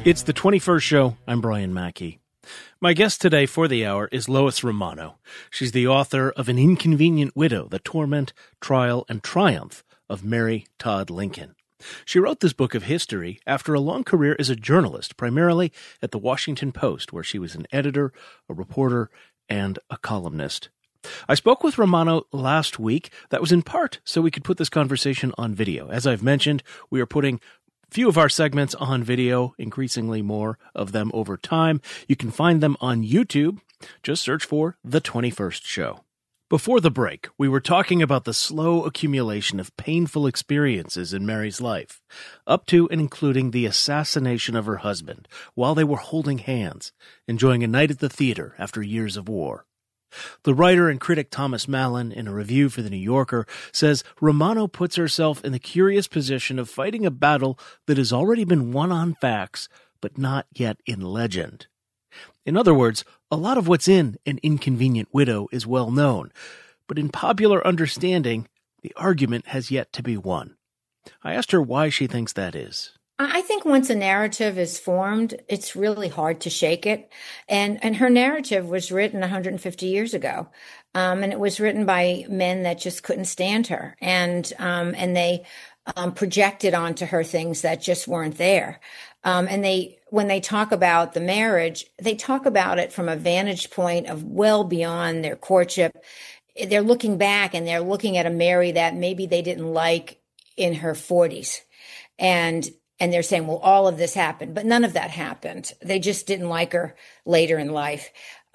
It's the 21st show. I'm Brian Mackey. My guest today for the hour is Lois Romano. She's the author of An Inconvenient Widow, The Torment, Trial, and Triumph of Mary Todd Lincoln. She wrote this book of history after a long career as a journalist, primarily at the Washington Post, where she was an editor, a reporter, and a columnist. I spoke with Romano last week. That was in part so we could put this conversation on video. As I've mentioned, we are putting few of our segments on video, increasingly more of them over time. You can find them on YouTube. Just search for The 21st Show. Before the break, we were talking about the slow accumulation of painful experiences in Mary's life, up to and including the assassination of her husband while they were holding hands, enjoying a night at the theater after years of war. The writer and critic Thomas Mallon, in a review for The New Yorker, says Romano puts herself in the curious position of fighting a battle that has already been won on facts, but not yet in legend. In other words, a lot of what's in An Inconvenient Widow is well known, but in popular understanding, the argument has yet to be won. I asked her why she thinks that is. I think once a narrative is formed, it's really hard to shake it. And her narrative was written 150 years ago. And it was written by men that just couldn't stand her. And they projected onto her things that just weren't there. When they talk about the marriage, they talk about it from a vantage point of well beyond their courtship. They're looking back and they're looking at a Mary that maybe they didn't like in her 40s. And they're saying, well, all of this happened, but none of that happened. They just didn't like her later in life.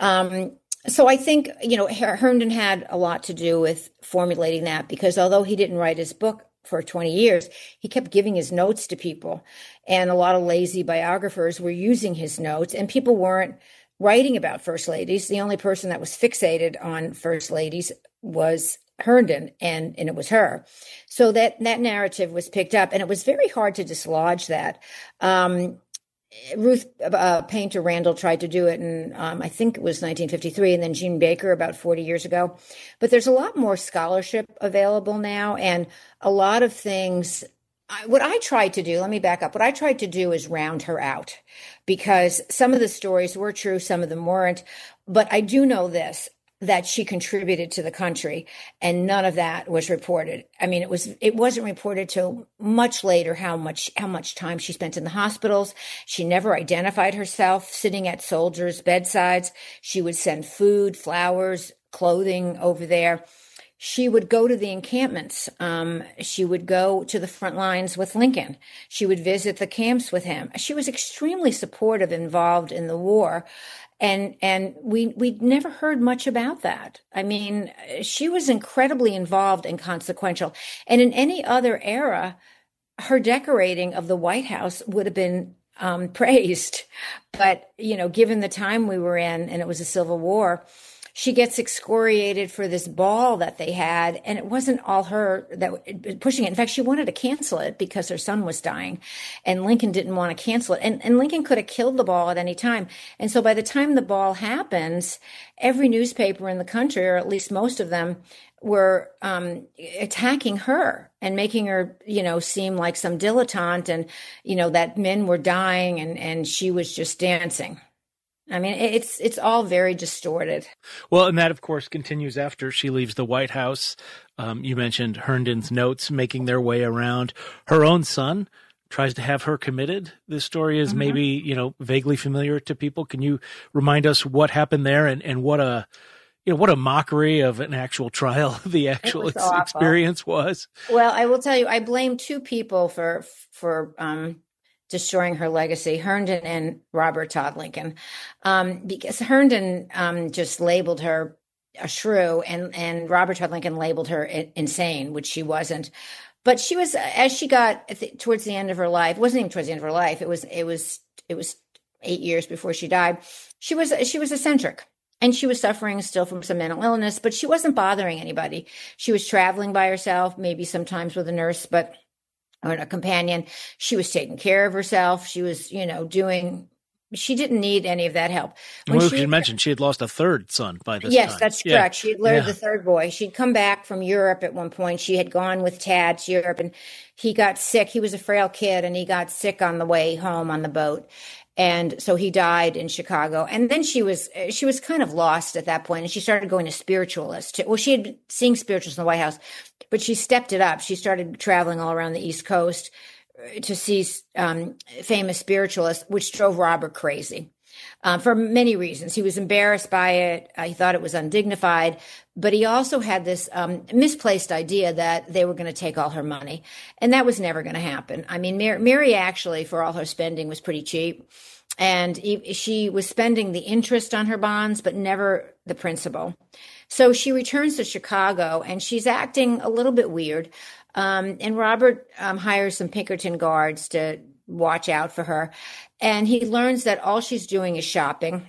So I think, Herndon had a lot to do with formulating that, because although he didn't write his book for 20 years, he kept giving his notes to people. And a lot of lazy biographers were using his notes, and people weren't writing about first ladies. The only person that was fixated on first ladies was Herndon, and it was her. So that narrative was picked up, and it was very hard to dislodge that. Ruth Painter Randall tried to do it in, I think it was 1953, and then Jean Baker about 40 years ago. But there's a lot more scholarship available now, and a lot of things. What I tried to do, let me back up. What I tried to do is round her out, because some of the stories were true, some of them weren't. But I do know this, that she contributed to the country, and none of that was reported. I mean, it wasn't reported till much later how much time she spent in the hospitals. She never identified herself sitting at soldiers' bedsides. She would send food, flowers, clothing over there. She would go to the encampments. She would go to the front lines with Lincoln. She would visit the camps with him. She was extremely supportive, involved in the war. And we never heard much about that. I mean, she was incredibly involved and consequential. And in any other era, her decorating of the White House would have been praised. But, given the time we were in, and it was a civil war, she gets excoriated for this ball that they had, and it wasn't all her that pushing it. In fact, she wanted to cancel it because her son was dying, and Lincoln didn't want to cancel it. And Lincoln could have killed the ball at any time. And so by the time the ball happens, every newspaper in the country, or at least most of them, were attacking her and making her, seem like some dilettante, and, that men were dying and she was just dancing. I mean, it's all very distorted. Well, and that, of course, continues after she leaves the White House. You mentioned Herndon's notes making their way around. Her own son tries to have her committed. This story is maybe, vaguely familiar to people. Can you remind us what happened there and what a mockery of an actual trial the actual experience was? Well, I will tell you, I blame two people for destroying her legacy, Herndon and Robert Todd Lincoln, because Herndon just labeled her a shrew, and Robert Todd Lincoln labeled her insane, which she wasn't. But she was, as she got towards the end of her life, it wasn't even towards the end of her life. It was 8 years before she died. She was eccentric. And she was suffering still from some mental illness, but she wasn't bothering anybody. She was traveling by herself, maybe sometimes with a nurse, or a companion. She was taking care of herself. She was, doing she didn't need any of that help. When well, you mentioned she had lost a third son by this time. Yes, time. That's correct. She had lured the third boy. She'd come back from Europe at one point. She had gone with Tad to Europe, and he got sick. He was a frail kid, and he got sick on the way home on the boat. And so he died in Chicago. And then she was kind of lost at that point, and she started going to spiritualists. Well, she had been seeing spiritualists in the White House, but she stepped it up. She started traveling all around the East Coast to see famous spiritualists, which drove Robert crazy. For many reasons. He was embarrassed by it. He thought it was undignified, but he also had this misplaced idea that they were going to take all her money, and that was never going to happen. I mean, Mary actually, for all her spending, was pretty cheap, and she was spending the interest on her bonds, but never the principal. So she returns to Chicago, and she's acting a little bit weird, and Robert hires some Pinkerton guards to watch out for her. And he learns that all she's doing is shopping,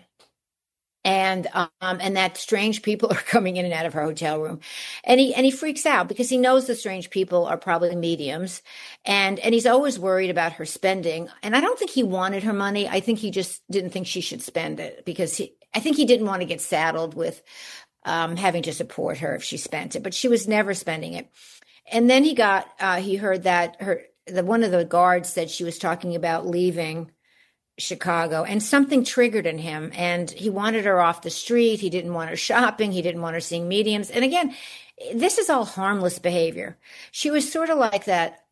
and that strange people are coming in and out of her hotel room. And he freaks out because he knows the strange people are probably mediums, and he's always worried about her spending. And I don't think he wanted her money. I think he just didn't think she should spend it because I think he didn't want to get saddled with having to support her if she spent it, but she was never spending it. And then he heard that one of the guards said she was talking about leaving Chicago, and something triggered in him, and he wanted her off the street. He didn't want her shopping. He didn't want her seeing mediums. And again, this is all harmless behavior. She was sort of like that,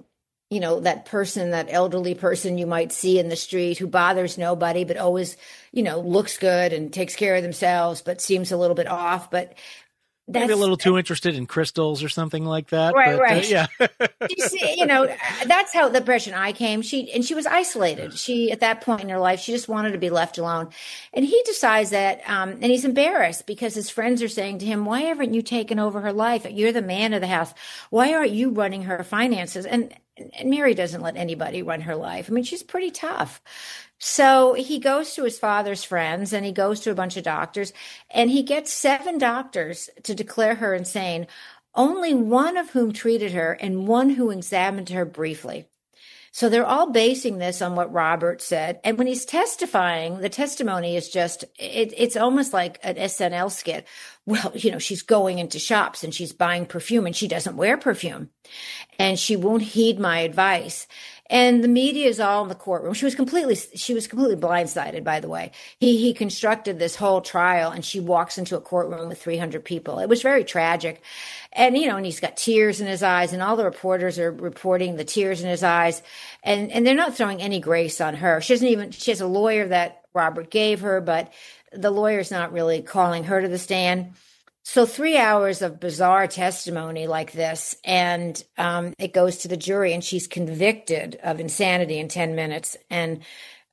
that person, that elderly person you might see in the street who bothers nobody, but always, looks good and takes care of themselves, but seems a little bit off. But maybe a little too interested in crystals or something like that. Right, but, right. Yeah. You see, that's how the impression I came. She was isolated. She, at that point in her life, she just wanted to be left alone. And he decides that, and he's embarrassed because his friends are saying to him, why haven't you taken over her life? You're the man of the house. Why aren't you running her finances? And Mary doesn't let anybody run her life. I mean, she's pretty tough. So he goes to his father's friends, and he goes to a bunch of doctors, and he gets 7 doctors to declare her insane, only one of whom treated her and one who examined her briefly. So they're all basing this on what Robert said. And when he's testifying, the testimony is just, it's almost like an SNL skit. Well, she's going into shops and she's buying perfume, and she doesn't wear perfume, and she won't heed my advice. And the media is all in the courtroom. She was completely blindsided, by the way. He constructed this whole trial, and she walks into a courtroom with 300 people. It was very tragic. And, and he's got tears in his eyes, and all the reporters are reporting the tears in his eyes. And they're not throwing any grace on her. She has a lawyer that Robert gave her, but the lawyer's not really calling her to the stand. So 3 hours of bizarre testimony like this, and it goes to the jury, and she's convicted of insanity in 10 minutes and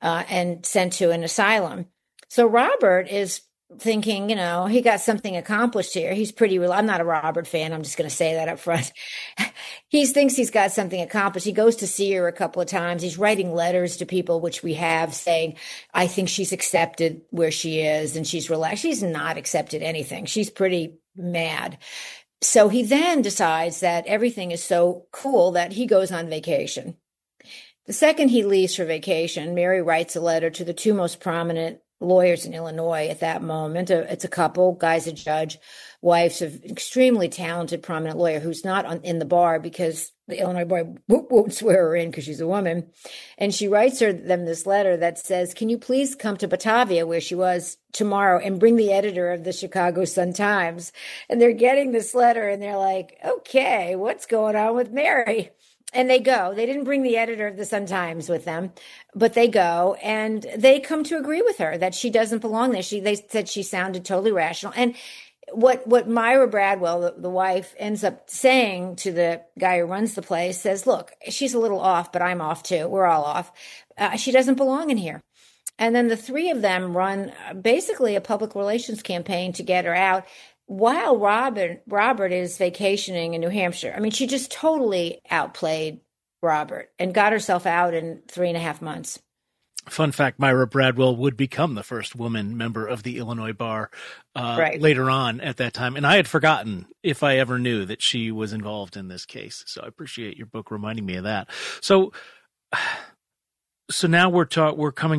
sent to an asylum. So Robert is thinking, he got something accomplished here. He's I'm not a Robert fan. I'm just going to say that up front. He thinks he's got something accomplished. He goes to see her a couple of times. He's writing letters to people, which we have, saying, I think she's accepted where she is and she's relaxed. She's not accepted anything. She's pretty mad. So he then decides that everything is so cool that he goes on vacation. The second he leaves for vacation, Mary writes a letter to the 2 most prominent lawyers in Illinois at that moment. It's a couple, guy's a judge, wife's an extremely talented, prominent lawyer who's not in the bar because the Illinois bar won't swear her in because she's a woman. And she writes them this letter that says, can you please come to Batavia, where she was, tomorrow, and bring the editor of the Chicago Sun-Times? And they're getting this letter, and they're like, okay, what's going on with Mary? And they go. They didn't bring the editor of the Sun-Times with them, but they go, and they come to agree with her that she doesn't belong there. They said she sounded totally rational. And what Myra Bradwell, the wife, ends up saying to the guy who runs the place says, look, she's a little off, but I'm off too. We're all off. She doesn't belong in here. And then the 3 of them run basically a public relations campaign to get her out, while Robert is vacationing in New Hampshire. I mean, she just totally outplayed Robert and got herself out in 3.5 months. Fun fact, Myra Bradwell would become the first woman member of the Illinois bar later on at that time. And I had forgotten, if I ever knew, that she was involved in this case. So I appreciate your book reminding me of that. So now we're coming to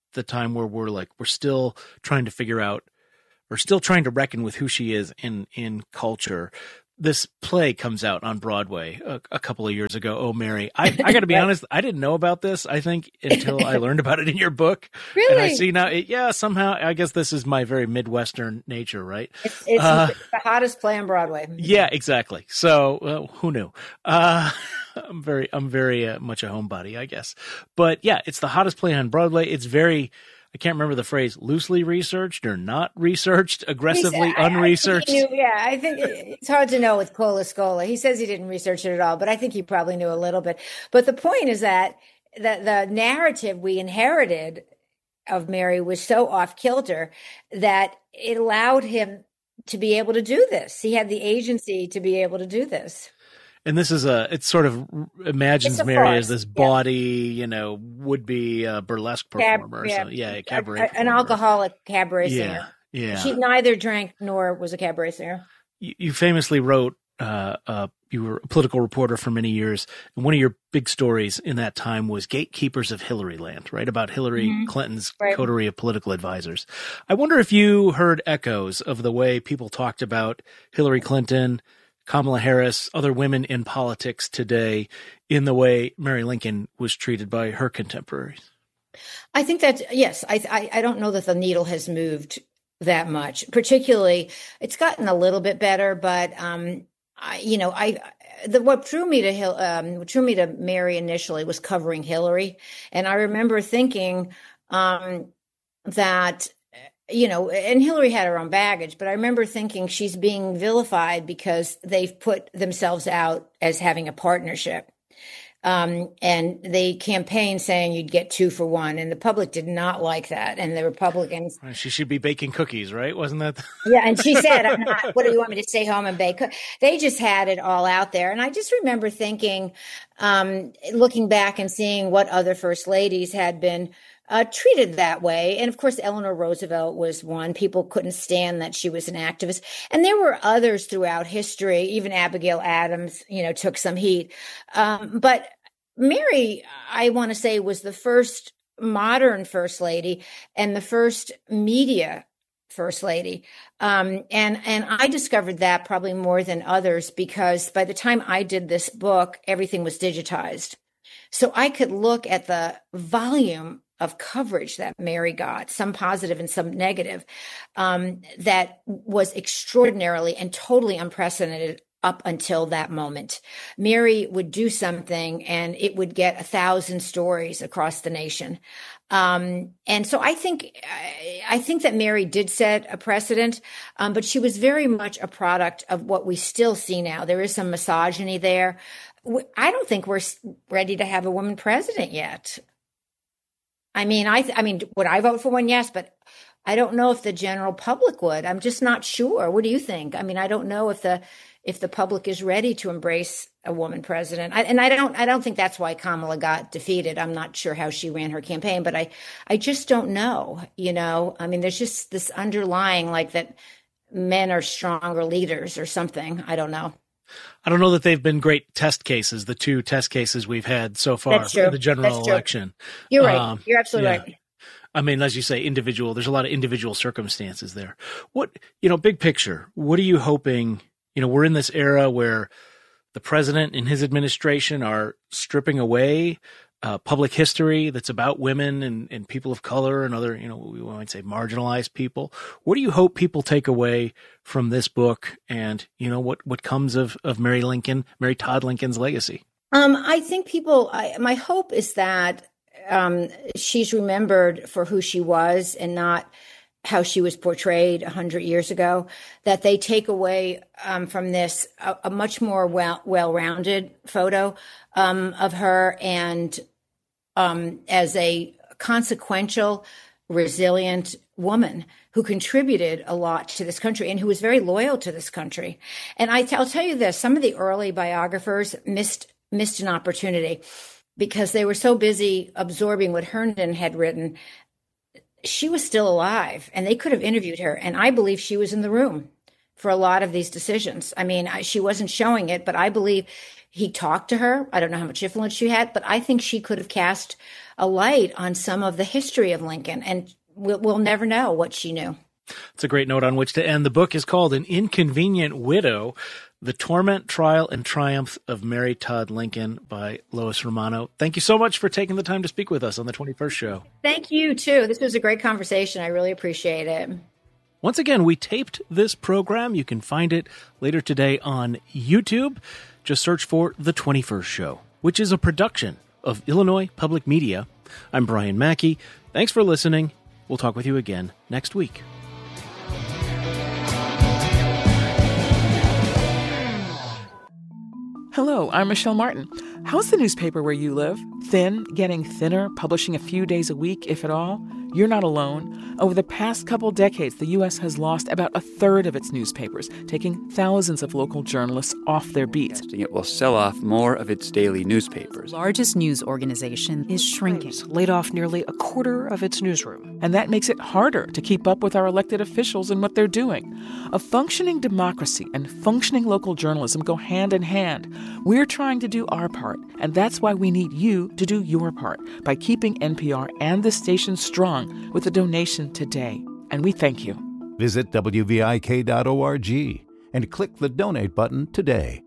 the time where we're still trying to figure out, or still trying to reckon with who she is in culture. This play comes out on Broadway a couple of years ago. Oh, Mary. I got to be honest. I didn't know about this, I think, until I learned about it in your book. Really? And I see now, somehow, I guess this is my very Midwestern nature, right? It's the hottest play on Broadway. Yeah, exactly. So who knew? I'm very much a homebody, I guess. But yeah, it's the hottest play on Broadway. It's very, I can't remember the phrase, loosely researched or not researched, aggressively unresearched. I think it's hard to know with Cola Scola. He says he didn't research it at all, but I think he probably knew a little bit. But the point is that the narrative we inherited of Mary was so off kilter that it allowed him to be able to do this. He had the agency to be able to do this. And this is it sort of imagines Mary as this body, would be a burlesque performer. Cabaret performer. An alcoholic cabaret singer. Yeah. She neither drank nor was a cabaret singer. You famously wrote, you were a political reporter for many years, and one of your big stories in that time was Gatekeepers of Hillaryland, right? About Hillary Clinton's coterie of political advisors. I wonder if you heard echoes of the way people talked about Hillary Clinton, Kamala Harris, other women in politics today in the way Mary Lincoln was treated by her contemporaries. I think that, yes, I don't know that the needle has moved that much. Particularly, it's gotten a little bit better, but what drew me to Mary initially was covering Hillary, and I remember thinking that. And Hillary had her own baggage, but I remember thinking she's being vilified because they've put themselves out as having a partnership. And they campaigned saying you'd get 2 for 1, and the public did not like that. And the Republicans. She should be baking cookies, right? Wasn't that? Yeah. And she said, I'm not, what do you want me to stay home and bake? They just had it all out there. And I just remember thinking, looking back and seeing what other first ladies had been treated that way. And of course, Eleanor Roosevelt was one. People couldn't stand that she was an activist. And there were others throughout history. Even Abigail Adams, took some heat. But Mary, I want to say, was the first modern first lady and the first media first lady. And I discovered that probably more than others because by the time I did this book, everything was digitized. So I could look at the volume of coverage that Mary got, some positive and some negative, that was extraordinarily and totally unprecedented up until that moment. Mary would do something and it would get 1,000 stories across the nation. And so I think that Mary did set a precedent, but she was very much a product of what we still see now. There is some misogyny there. I don't think we're ready to have a woman president yet. I mean, would I vote for one? Yes, but I don't know if the general public would. I'm just not sure. What do you think? I mean, I don't know if the public is ready to embrace a woman president. I don't think that's why Kamala got defeated. I'm not sure how she ran her campaign, but I just don't know. I mean, there's just this underlying like that men are stronger leaders or something. I don't know. I don't know that they've been great test cases, the 2 test cases we've had so far in the general election. You're right. You're absolutely right. I mean, as you say, there's a lot of individual circumstances there. What, big picture, what are you hoping? We're in this era where the president and his administration are stripping away public history that's about women and people of color and other, we might say marginalized people. What do you hope people take away from this book and, what comes of Mary Todd Lincoln's legacy? I think my hope is that she's remembered for who she was and not how she was portrayed 100 years ago, that they take away from this a much more well-rounded photo of her and as a consequential, resilient woman who contributed a lot to this country and who was very loyal to this country. And I'll tell you this, some of the early biographers missed an opportunity because they were so busy absorbing what Herndon had written. She was still alive and they could have interviewed her. And I believe she was in the room for a lot of these decisions. I mean, she wasn't showing it, but I believe he talked to her. I don't know how much influence she had, but I think she could have cast a light on some of the history of Lincoln. And we'll never know what she knew. It's a great note on which to end. The book is called An Inconvenient Widow: The Torment, Trial, and Triumph of Mary Todd Lincoln by Lois Romano. Thank you so much for taking the time to speak with us on the 21st Show. Thank you, too. This was a great conversation. I really appreciate it. Once again, we taped this program. You can find it later today on YouTube. Just search for The 21st Show, which is a production of Illinois Public Media. I'm Brian Mackey. Thanks for listening. We'll talk with you again next week. Hello, I'm Michelle Martin. How's the newspaper where you live? Thin, getting thinner, publishing a few days a week, if at all? You're not alone. Over the past couple decades, the U.S. has lost about a third of its newspapers, taking thousands of local journalists off their beat. It will sell off more of its daily newspapers. The largest news organization is shrinking. Laid off nearly a quarter of its newsroom. And that makes it harder to keep up with our elected officials and what they're doing. A functioning democracy and functioning local journalism go hand in hand. We're trying to do our part, and that's why we need you to do your part by keeping NPR and the station strong with a donation today. And we thank you. Visit WVIK.org and click the donate button today.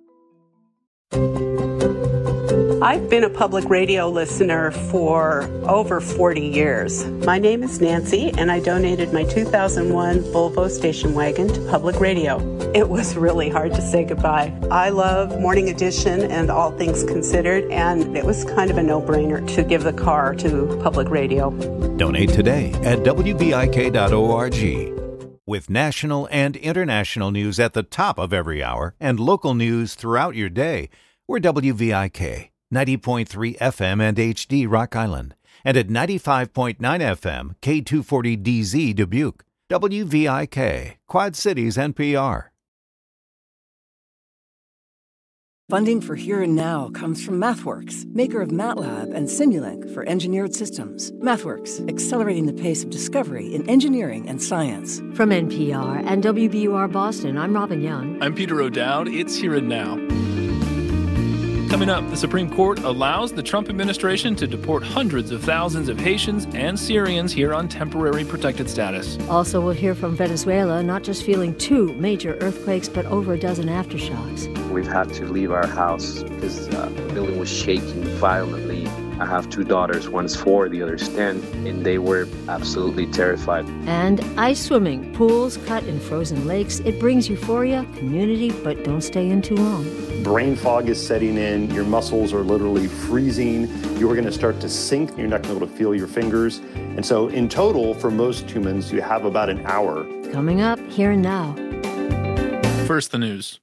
I've been a public radio listener for over 40 years. My name is Nancy, and I donated my 2001 Volvo station wagon to public radio. It was really hard to say goodbye. I love Morning Edition and All Things Considered, and it was kind of a no-brainer to give the car to public radio. Donate today at WVIK.org. With national and international news at the top of every hour and local news throughout your day, we're WVIK. 90.3 FM and HD Rock Island, and at 95.9 FM K240DZ Dubuque. WVIK, Quad Cities NPR. Funding for Here and Now comes from MathWorks, maker of MATLAB and Simulink for engineered systems. MathWorks, accelerating the pace of discovery in engineering and science. From NPR and WBUR Boston, I'm Robin Young. I'm Peter O'Dowd. It's Here and Now. Coming up, the Supreme Court allows the Trump administration to deport hundreds of thousands of Haitians and Syrians here on temporary protected status. Also, we'll hear from Venezuela, not just feeling 2 major earthquakes, but over a dozen aftershocks. We've had to leave our house because the building was shaking violently. I have 2 daughters, one's 4, the other's 10, and they were absolutely terrified. And ice swimming, pools cut in frozen lakes. It brings euphoria, community, but don't stay in too long. Brain fog is setting in. Your muscles are literally freezing. You're going to start to sink. You're not going to be able to feel your fingers. And so in total, for most humans, you have about an hour. Coming up, Here and Now. First, the news.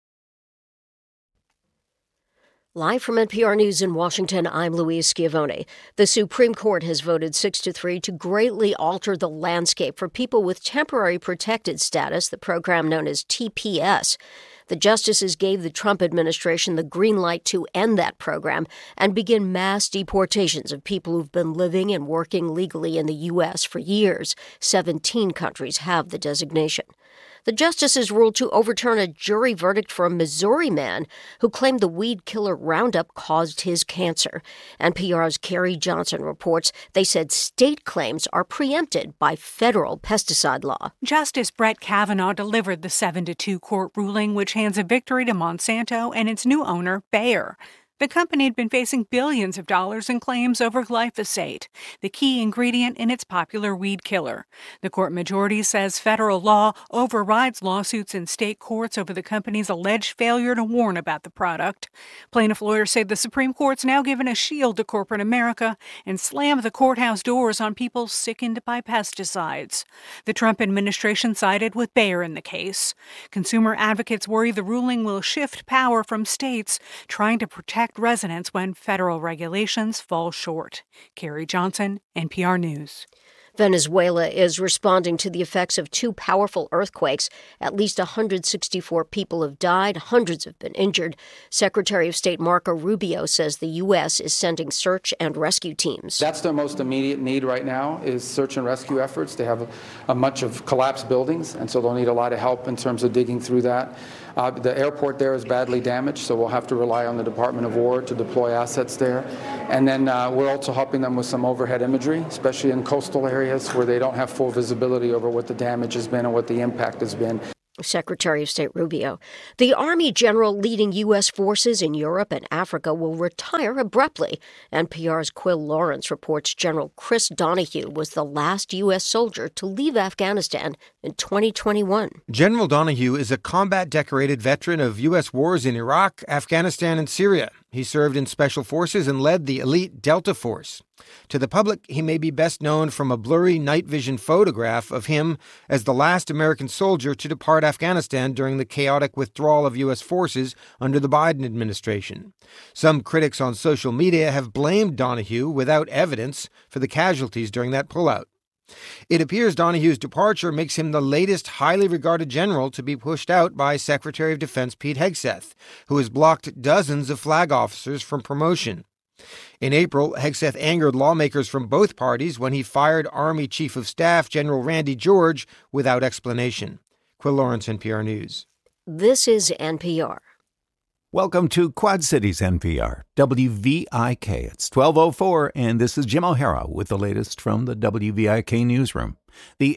Live from NPR News in Washington, I'm Louise Schiavone. The Supreme Court has voted 6-3 to greatly alter the landscape for people with temporary protected status, the program known as TPS. The justices gave the Trump administration the green light to end that program and begin mass deportations of people who've been living and working legally in the U.S. for years. 17 countries have the designation. The justices ruled to overturn a jury verdict for a Missouri man who claimed the weed killer Roundup caused his cancer. NPR's Carrie Johnson reports they said state claims are preempted by federal pesticide law. Justice Brett Kavanaugh delivered the 7-2 court ruling, which hands a victory to Monsanto and its new owner, Bayer. The company had been facing billions of dollars in claims over glyphosate, the key ingredient in its popular weed killer. The court majority says federal law overrides lawsuits in state courts over the company's alleged failure to warn about the product. Plaintiff lawyers say the Supreme Court's now given a shield to corporate America and slammed the courthouse doors on people sickened by pesticides. The Trump administration sided with Bayer in the case. Consumer advocates worry the ruling will shift power from states trying to protect residents when federal regulations fall short. Carrie Johnson, NPR News. Venezuela is responding to the effects of 2 powerful earthquakes. At least 164 people have died. Hundreds have been injured. Secretary of State Marco Rubio says the U.S. is sending search and rescue teams. That's their most immediate need right now is search and rescue efforts. They have a bunch of collapsed buildings, and so they'll need a lot of help in terms of digging through that. The airport there is badly damaged, so we'll have to rely on the Department of War to deploy assets there. And then we're also helping them with some overhead imagery, especially in coastal areas where they don't have full visibility over what the damage has been and what the impact has been. Secretary of State Rubio. The Army general leading U.S. forces in Europe and Africa will retire abruptly. NPR's Quill Lawrence reports General Chris Donahue was the last U.S. soldier to leave Afghanistan in 2021. General Donahue is a combat-decorated veteran of U.S. wars in Iraq, Afghanistan, and Syria. He served in Special Forces and led the elite Delta Force. To the public, he may be best known from a blurry night vision photograph of him as the last American soldier to depart Afghanistan during the chaotic withdrawal of U.S. forces under the Biden administration. Some critics on social media have blamed Donahue without evidence for the casualties during that pullout. It appears Donahue's departure makes him the latest highly regarded general to be pushed out by Secretary of Defense Pete Hegseth, who has blocked dozens of flag officers from promotion. In April, Hegseth angered lawmakers from both parties when he fired Army Chief of Staff General Randy George without explanation. Quill Lawrence, NPR News. This is NPR. Welcome to Quad Cities NPR, WVIK. It's 12:04, and this is Jim O'Hara with the latest from the WVIK newsroom. The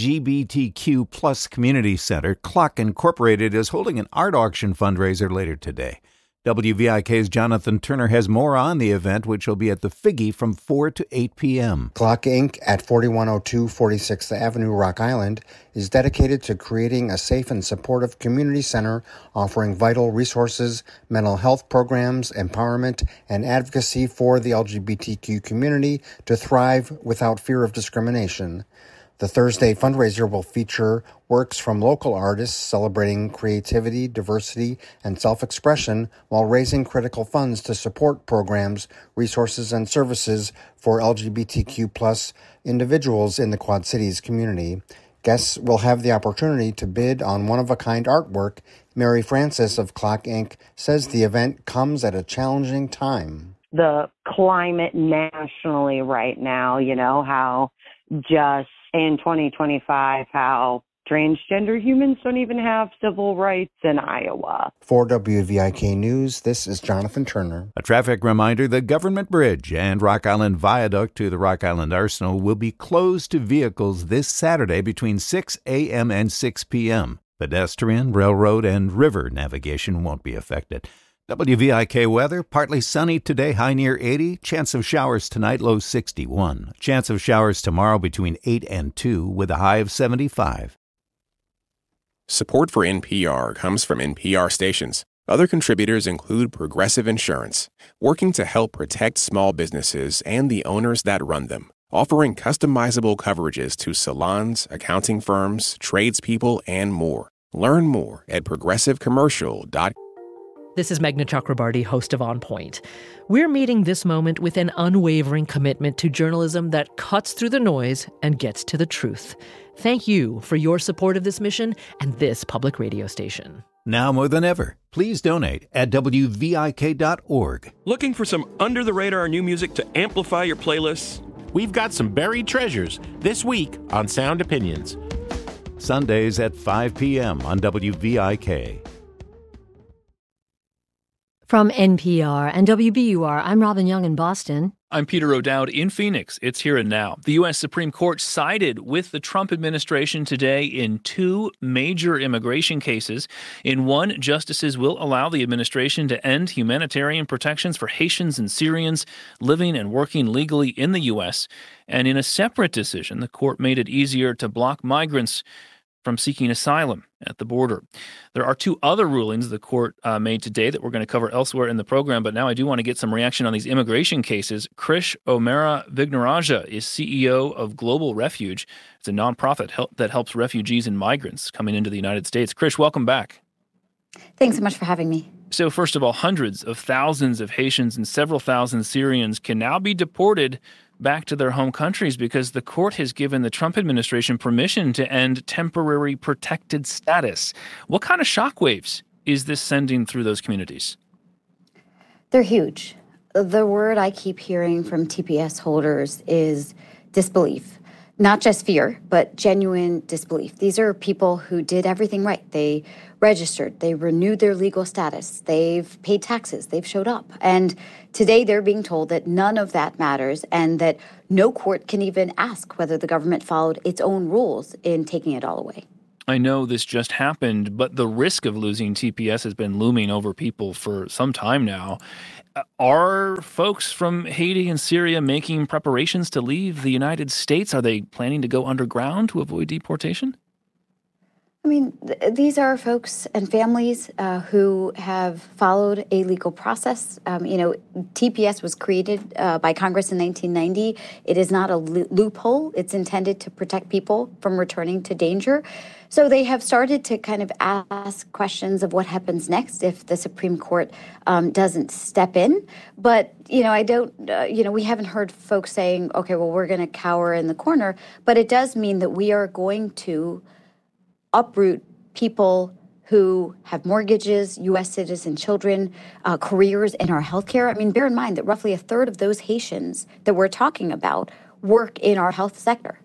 LGBTQ plus Community Center, Clock Incorporated, is holding an art auction fundraiser later today. WVIK's Jonathan Turner has more on the event, which will be at the Figgy from 4 to 8 p.m. Clock Inc. at 4102 46th Avenue, Rock Island, is dedicated to creating a safe and supportive community center offering vital resources, mental health programs, empowerment, and advocacy for the LGBTQ community to thrive without fear of discrimination. The Thursday fundraiser will feature works from local artists celebrating creativity, diversity, and self-expression while raising critical funds to support programs, resources, and services for LGBTQ plus individuals in the Quad Cities community. Guests will have the opportunity to bid on one-of-a-kind artwork. Mary Francis of Clock Inc. says the event comes at a challenging time. The climate nationally right now, how just in 2025, how transgender humans don't even have civil rights in Iowa. For WVIK News, this is Jonathan Turner. A traffic reminder, the Government Bridge and Rock Island Viaduct to the Rock Island Arsenal will be closed to vehicles this Saturday between 6 a.m. and 6 p.m. Pedestrian, railroad, and river navigation won't be affected. WVIK weather, partly sunny today, high near 80. Chance of showers tonight, low 61. Chance of showers tomorrow between 8 and 2 with a high of 75. Support for NPR comes from NPR stations. Other contributors include Progressive Insurance, working to help protect small businesses and the owners that run them, offering customizable coverages to salons, accounting firms, tradespeople, and more. Learn more at progressivecommercial.com. This is Meghna Chakrabarti, host of On Point. We're meeting this moment with an unwavering commitment to journalism that cuts through the noise and gets to the truth. Thank you for your support of this mission and this public radio station. Now more than ever, please donate at WVIK.org. Looking for some under-the-radar new music to amplify your playlists? We've got some buried treasures this week on Sound Opinions. Sundays at 5 p.m. on WVIK. From NPR and WBUR, I'm Robin Young in Boston. I'm Peter O'Dowd in Phoenix. It's Here and Now. The U.S. Supreme Court sided with the Trump administration today in two major immigration cases. In one, justices will allow the administration to end humanitarian protections for Haitians and Syrians living and working legally in the U.S. And in a separate decision, the court made it easier to block migrants from seeking asylum at the border. There are two other rulings the court made today that we're going to cover elsewhere in the program, but now I do want to get some reaction on these immigration cases. Krish O'Meara-Vignarajah is CEO of Global Refuge. It's a nonprofit that helps refugees and migrants coming into the United States. Krish, welcome back. Thanks so much for having me. So first of all, hundreds of thousands of Haitians and several thousand Syrians can now be deported back to their home countries because the court has given the Trump administration permission to end temporary protected status. What kind of shockwaves is this sending through those communities? They're huge. The word I keep hearing from TPS holders is disbelief. not just fear, but genuine disbelief. These are people who did everything right. They registered, they renewed their legal status, they've paid taxes, they've showed up. And today they're being told that none of that matters and that no court can even ask whether the government followed its own rules in taking it all away. I know this just happened, but the risk of losing TPS has been looming over people for some time now. Are folks from Haiti and Syria making preparations to leave the United States? Are they planning to go underground to avoid deportation? I mean, these are folks and families who have followed a legal process. TPS was created by Congress in 1990. It is not a loophole. It's intended to protect people from returning to danger. So they have started to kind of ask questions of what happens next if the Supreme Court doesn't step in. But, we haven't heard folks saying, okay, well, we're going to cower in the corner. But it does mean that we are going to uproot people who have mortgages, U.S. citizen children, careers in our healthcare. I mean, bear in mind that roughly a third of those Haitians that we're talking about work in our health sector.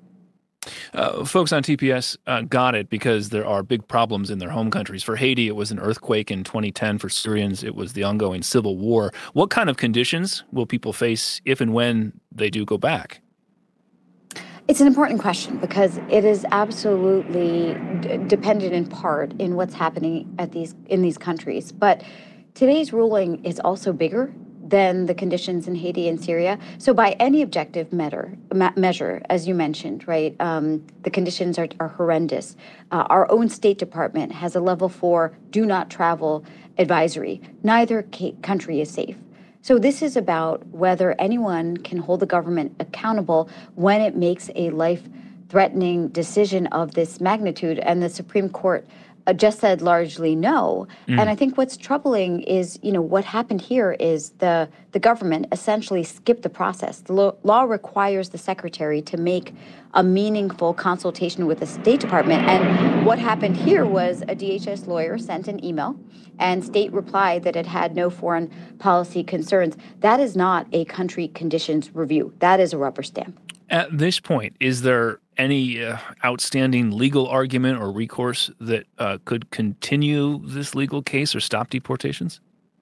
Folks on TPS got it because there are big problems in their home countries. For Haiti, it was an earthquake in 2010. For Syrians, it was the ongoing civil war. What kind of conditions will people face if and when they do go back? It's an important question because it is absolutely dependent in part in what's happening in these countries. But today's ruling is also bigger than the conditions in Haiti and Syria. So by any objective measure, as you mentioned, right, the conditions are horrendous. Our own State Department has a level 4 do not travel advisory. Neither country is safe. So this is about whether anyone can hold the government accountable when it makes a life-threatening decision of this magnitude. And the Supreme Court just said largely no. And I think what's troubling is, what happened here is the government essentially skipped the process. The law requires the secretary to make a meaningful consultation with the State Department. And what happened here was a DHS lawyer sent an email and state replied that it had no foreign policy concerns. That is not a country conditions review. That is a rubber stamp. At this point, is there any outstanding legal argument or recourse that could continue this legal case or stop deportations?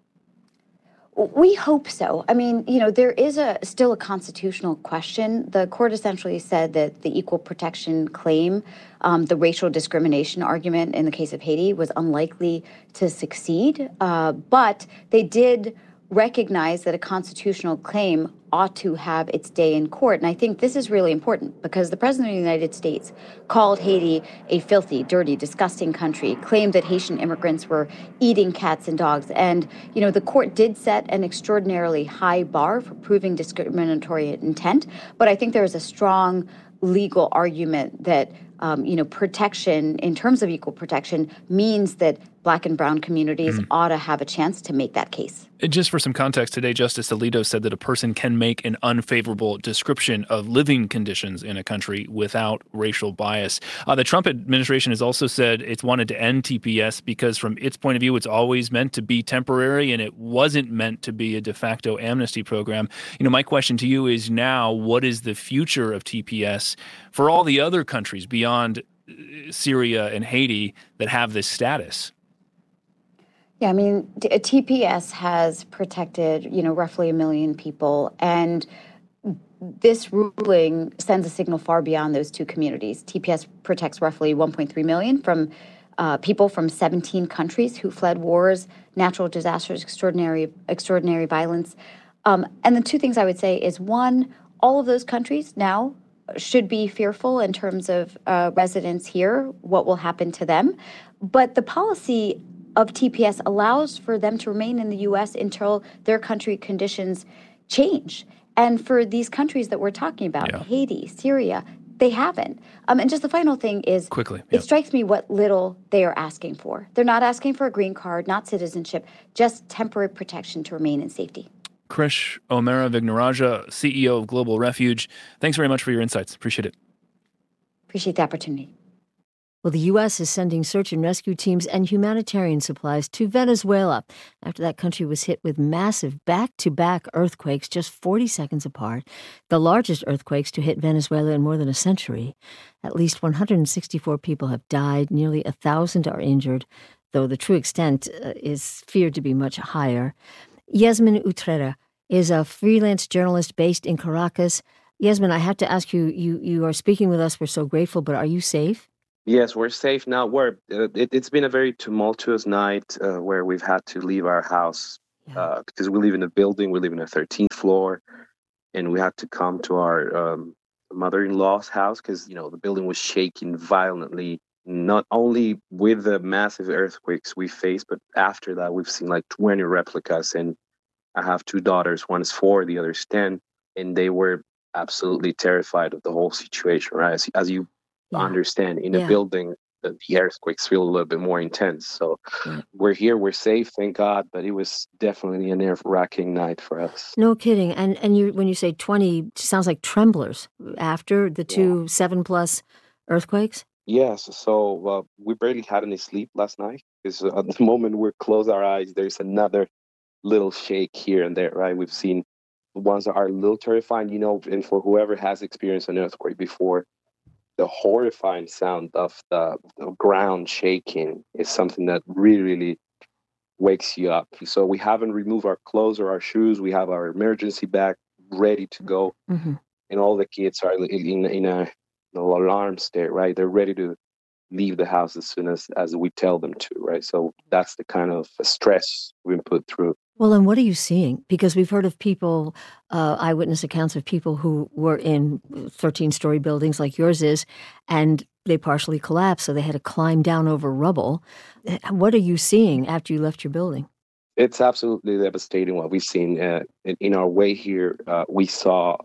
We hope so. I mean, there is still a constitutional question. The court essentially said that the equal protection claim, the racial discrimination argument in the case of Haiti was unlikely to succeed. But they did recognize that a constitutional claim ought to have its day in court. And I think this is really important because the President of the United States called Haiti a filthy, dirty, disgusting country, claimed that Haitian immigrants were eating cats and dogs. And, the court did set an extraordinarily high bar for proving discriminatory intent. But I think there is a strong legal argument that, protection in terms of equal protection means that Black and brown communities ought to have a chance to make that case. Just for some context, today Justice Alito said that a person can make an unfavorable description of living conditions in a country without racial bias. The Trump administration has also said it's wanted to end TPS because from its point of view, it's always meant to be temporary and it wasn't meant to be a de facto amnesty program. My question to you is now, what is the future of TPS for all the other countries beyond Syria and Haiti that have this status? Yeah, I mean, TPS has protected, roughly 1 million people. And this ruling sends a signal far beyond those two communities. TPS protects roughly 1.3 million from people from 17 countries who fled wars, natural disasters, extraordinary violence. And the two things I would say is, one, all of those countries now should be fearful in terms of residents here, what will happen to them. But the policy of TPS allows for them to remain in the U.S. until their country conditions change. And for these countries that we're talking about, Haiti, Syria, they haven't. And just the final thing is, it strikes me what little they are asking for. They're not asking for a green card, not citizenship, just temporary protection to remain in safety. Krish O'Meara-Vignarajah, CEO of Global Refuge, thanks very much for your insights. Appreciate it. Appreciate the opportunity. Well, the U.S. is sending search and rescue teams and humanitarian supplies to Venezuela after that country was hit with massive back-to-back earthquakes just 40 seconds apart, the largest earthquakes to hit Venezuela in more than a century. At least 164 people have died, nearly 1,000 are injured, though the true extent is feared to be much higher. Yasmin Utrera is a freelance journalist based in Caracas. Yasmin, I have to ask you, you are speaking with us. We're so grateful, but are you safe? Yes, we're safe now. It's been a very tumultuous night where we've had to leave our house because we live in a building. We live in a 13th floor, and we had to come to our mother-in-law's house because, the building was shaking violently, not only with the massive earthquakes we faced, but after that, we've seen like 20 replicas. And I have 2 daughters. One is 4, the other is 10, and they were absolutely terrified of the whole situation, right? As you understand, in a building, the earthquakes feel a little bit more intense. So we're here, we're safe, thank God, but it was definitely a nerve-wracking night for us. No kidding. And you, when you say 20, it sounds like tremblers after the 2 7+ earthquakes? Yes, so we barely had any sleep last night because at the moment we close our eyes, there's another little shake here and there, right? We've seen ones that are a little terrifying, and for whoever has experienced an earthquake before, the horrifying sound of the ground shaking is something that really, really wakes you up. So we haven't removed our clothes or our shoes. We have our emergency bag ready to go. Mm-hmm. And all the kids are in an alarm state, right? They're ready to leave the house as soon as we tell them to, right? So that's the kind of stress we've been put through. Well, and what are you seeing? Because we've heard of people, eyewitness accounts of people who were in 13-story buildings like yours is, and they partially collapsed, so they had to climb down over rubble. What are you seeing after you left your building? It's absolutely devastating what we've seen. In our way here, we saw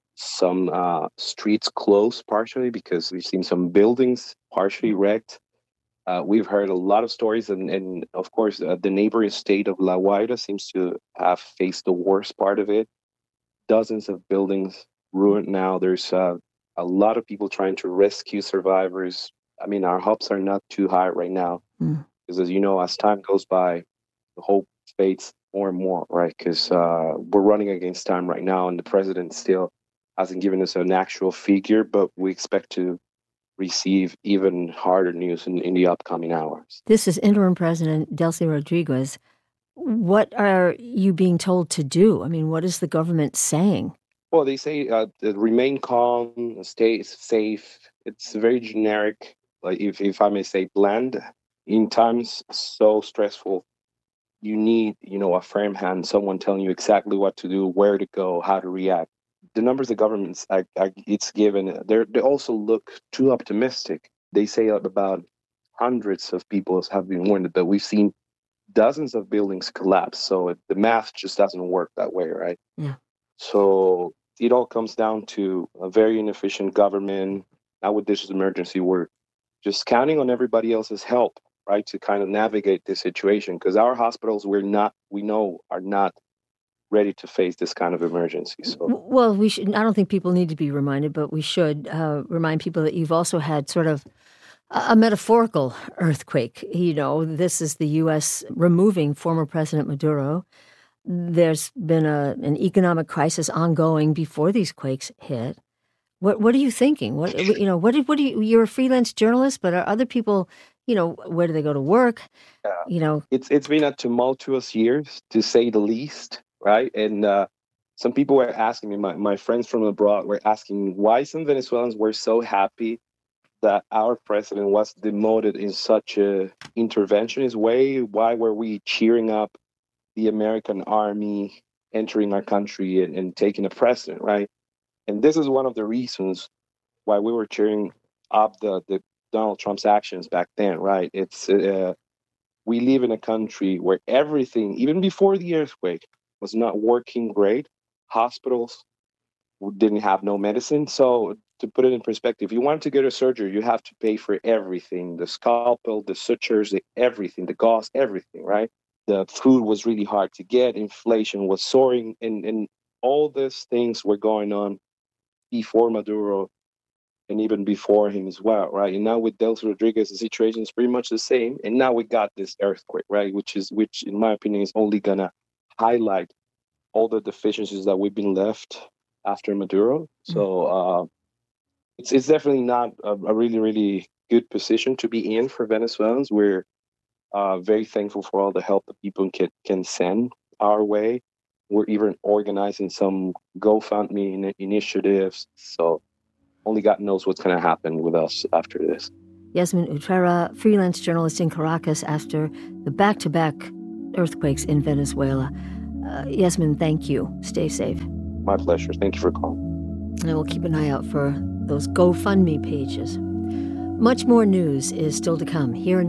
some streets closed partially because we've seen some buildings partially wrecked. We've heard a lot of stories, and of course, the neighboring state of La Guaira seems to have faced the worst part of it. Dozens of buildings ruined now. There's a lot of people trying to rescue survivors. I mean, our hopes are not too high right now, because as you know, as time goes by, the hope fades more and more, right? Because we're running against time right now, and the president still hasn't given us an actual figure, but we expect to receive even harder news in the upcoming hours. This is Interim President Delcy Rodriguez. What are you being told to do? I mean, what is the government saying? Well, they say remain calm, stay safe. It's very generic, like if I may say, bland. In times so stressful, you need, a firm hand, someone telling you exactly what to do, where to go, how to react. The numbers the government's it's given, they also look too optimistic. They say about hundreds of people have been warned, but we've seen dozens of buildings collapse. So the math just doesn't work that way, right? Yeah. So it all comes down to a very inefficient government. Now with this emergency, we're just counting on everybody else's help, right, to kind of navigate this situation, because our hospitals we know are not ready to face this kind of emergency. So, well, we should. I don't think people need to be reminded, but we should remind people that you've also had sort of a metaphorical earthquake. This is the U.S. removing former President Maduro. There's been an economic crisis ongoing before these quakes hit. What are you thinking? What do you? You're a freelance journalist, but are other people? Where do they go to work? It's been a tumultuous year, to say the least. Right. And some people were asking me, my friends from abroad were asking why some Venezuelans were so happy that our president was demoted in such a interventionist way. Why were we cheering up the American army entering our country and taking a president? Right. And this is one of the reasons why we were cheering up the Donald Trump's actions back then. Right. It's we live in a country where everything, even before the earthquake, was not working great. Hospitals didn't have no medicine. So to put it in perspective, if you want to get a surgery, you have to pay for everything, the scalpel, the sutures, everything, the gauze, everything, right? The food was really hard to get. Inflation was soaring, and all these things were going on before Maduro and even before him as well, right? And now with Delcy Rodriguez, the situation is pretty much the same. And now we got this earthquake, right? Which in my opinion is only gonna highlight all the deficiencies that we've been left after Maduro. So it's definitely not a really, really good position to be in for Venezuelans. We're very thankful for all the help that people can send our way. We're even organizing some GoFundMe initiatives. So only God knows what's going to happen with us after this. Yasmin Utrera, freelance journalist in Caracas after the back-to-back earthquakes in Venezuela. Yasmin, thank you. Stay safe. My pleasure. Thank you for calling. And we'll keep an eye out for those GoFundMe pages. Much more news is still to come here and